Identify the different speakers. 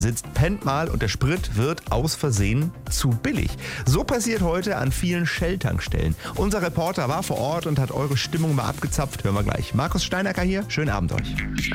Speaker 1: sitzt, pennt mal und der Sprit wird aus Versehen zu billig. So passiert heute an vielen Shell-Tankstellen. Unser Reporter war vor Ort und hat eure Stimmung mal abgezapft. Hören wir gleich. Markus Steinacker hier, schönen Abend euch.